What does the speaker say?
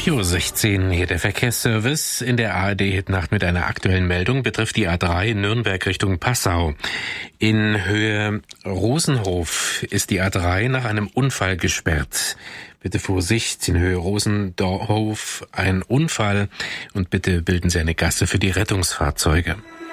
4:16 hier der Verkehrsservice in der ARD-Hitnacht mit einer aktuellen Meldung betrifft die A3 Nürnberg Richtung Passau. In Höhe Rosenhof ist die A3 nach einem Unfall gesperrt. Bitte Vorsicht, in Höhe Rosenhof ein Unfall und bitte bilden Sie eine Gasse für die Rettungsfahrzeuge.